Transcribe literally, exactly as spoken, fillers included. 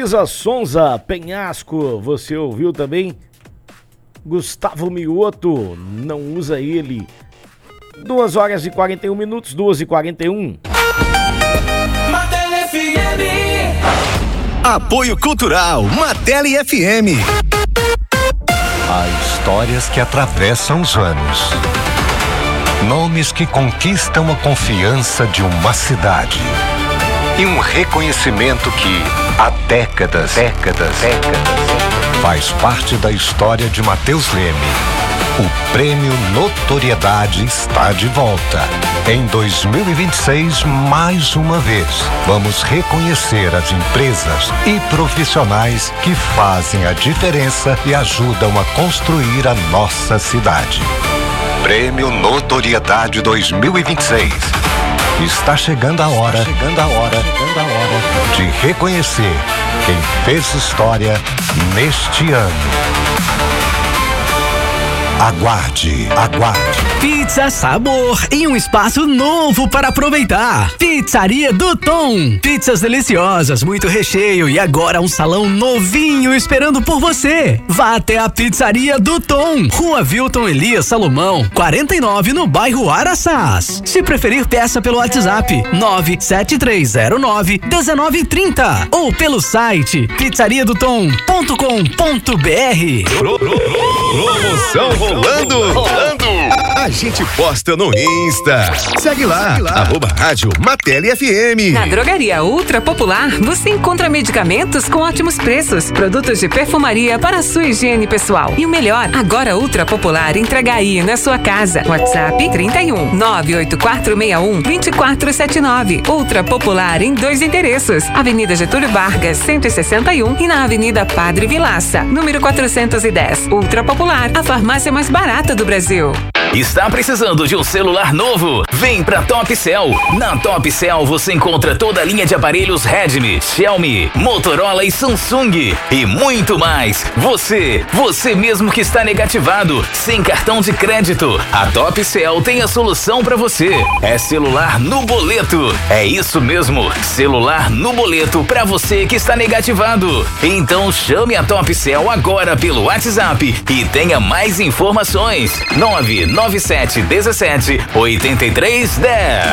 Luísa Sonza, Penhasco, você ouviu também? Gustavo Mioto, não usa ele. duas horas e quarenta e um minutos, duas e quarenta e um. Martelli F M. Apoio Cultural Martelli F M. Há histórias que atravessam os anos. Nomes que conquistam a confiança de uma cidade. E um reconhecimento que, há décadas, décadas, décadas, faz parte da história de Matheus Leme. O Prêmio Notoriedade está de volta. Em dois mil e vinte e seis, mais uma vez, vamos reconhecer as empresas e profissionais que fazem a diferença e ajudam a construir a nossa cidade. Prêmio Notoriedade dois mil e vinte e seis. Está chegando a hora, Está chegando a hora, chegando a hora de reconhecer quem fez história neste ano. Aguarde, aguarde. Pizza Sabor em um espaço novo para aproveitar. Pizzaria do Tom. Pizzas deliciosas, muito recheio e agora um salão novinho esperando por você. Vá até a Pizzaria do Tom, Rua Vilton Elias Salomão, quarenta e nove, no bairro Araçás. Se preferir, peça pelo WhatsApp nove sete três zero nove um nove três zero ou pelo site pizzaria do tom ponto com ponto br. Promoção rolando, rolando. A gente posta no Insta. Segue lá, Segue lá. arroba Rádio Martelli F M. Na Drogaria Ultra Popular, você encontra medicamentos com ótimos preços, produtos de perfumaria para a sua higiene pessoal. E o melhor, agora Ultra Popular entrega aí na sua casa. WhatsApp trinta e um, nove oito quatro seis um, dois quatro sete nove. Ultra Popular em dois endereços. Avenida Getúlio Vargas, cento e sessenta e um e na Avenida Padre Vilaça, número quatrocentos e dez. Ultra Popular, a farmácia mais barata do Brasil. Está precisando de um celular novo? Vem pra Top Cell. Na Top Cell você encontra toda a linha de aparelhos Redmi, Xiaomi, Motorola e Samsung e muito mais. Você, você mesmo que está negativado, sem cartão de crédito, a Top Cell tem a solução pra você. É celular no boleto. É isso mesmo, celular no boleto pra você que está negativado. Então chame a Top Cell agora pelo WhatsApp e tenha mais informações. nove nove sete um sete oito três um zero.